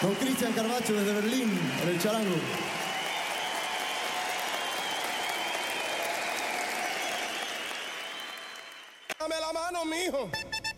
Con Cristian Carvacho desde Berlín, en el charango. Dame la mano, mijo.